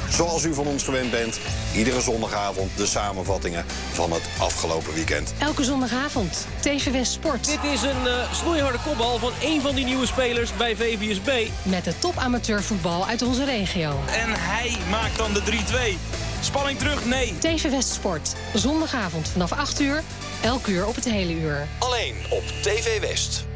Zoals u van ons gewend bent, iedere zondagavond de samenvattingen van het afgelopen weekend. Elke zondagavond, TV West Sport. Dit is een snoeiharde kopbal van één van die nieuwe spelers bij VVSB. Met de top amateurvoetbal uit onze regio. En hij maakt dan de 3-2. Spanning terug? Nee. TV West Sport. Zondagavond vanaf 8 uur. Elk uur op het hele uur. Alleen op TV West.